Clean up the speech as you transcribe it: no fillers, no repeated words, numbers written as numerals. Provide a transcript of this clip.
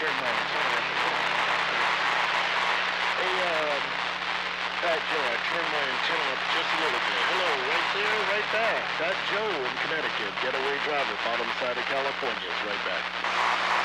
turn my antenna up. Hey, Fat Joe, I turned my antenna up just a little bit. Hello, right there, right back. Fat Joe in Connecticut. Getaway driver, bottom side of California is right back.